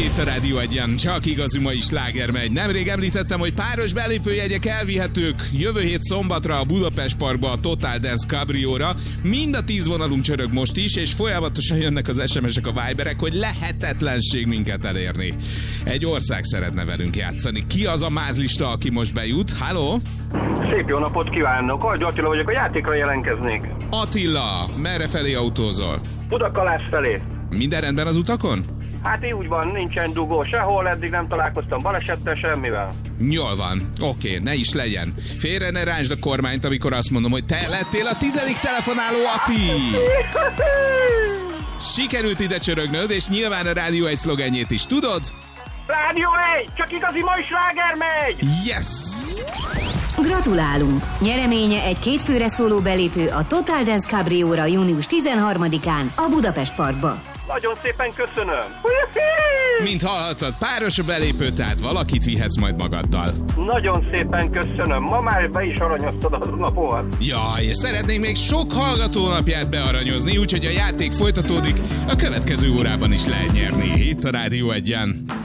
Itt a Rádió Egyen, csak igazi mai sláger megy. Nemrég említettem, hogy páros belépőjegyek elvihetők jövő hét szombatra a Budapest Parkba a Total Dance Cabrióra. Mind a 10 vonalunk csörög most is, és folyamatosan jönnek az SMS-ek, a Viberek, hogy lehetetlenség minket elérni. Egy ország szeretne velünk játszani. Ki az a mázlista, aki most bejut? Halló? Szép jó napot kívánok! Agy Attila vagyok, a játékra jelentkeznék. Attila, merre felé autózol? Budakalász felé. Minden rendben az utakon? Hát úgy van, nincsen dugó sehol, eddig nem találkoztam balesettel semmivel. Jól van, oké, ne is legyen. Félre ne ráncsd a kormányt, amikor azt mondom, hogy te lettél a 10. telefonáló, Ati! Sikerült ide csörögnöd, és nyilván a Rádió 1 szlogenjét is tudod? Rádió 1! Csak igazi mai sláger megy! Yes! Gratulálunk! Nyereménye egy 2 főre szóló belépő a Total Dance Cabrióra június 13-án a Budapest Parkba. Nagyon szépen köszönöm! Mint hallhattad, páros a belépő, tehát valakit vihetsz majd magaddal. Nagyon szépen köszönöm, ma már be is aranyoztad a napomat. Jaj, és szeretnénk még sok hallgatónapját bearanyozni, úgyhogy a játék folytatódik, a következő órában is lehet nyerni itt a Rádió Egyen.